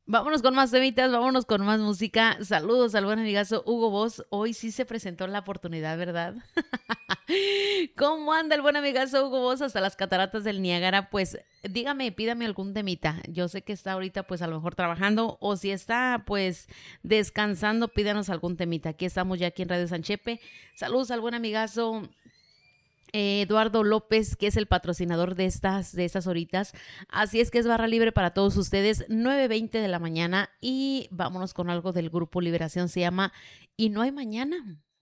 Vámonos con más temitas, vámonos con más música. Saludos al buen amigazo Hugo Boss. Hoy sí se presentó la oportunidad, ¿verdad? ¿Cómo anda el buen amigazo Hugo Boss hasta las cataratas del Niágara? Pues dígame, pídame algún temita. Yo sé que está ahorita pues a lo mejor trabajando o si está pues descansando, pídanos algún temita. Aquí estamos ya aquí en Radio Sanchepe. Saludos al buen amigazo Eduardo López, que es el patrocinador de estas horitas. Así es que es barra libre para todos ustedes, 9:20 de la mañana. Y vámonos con algo del grupo Liberación, se llama Y no hay mañana.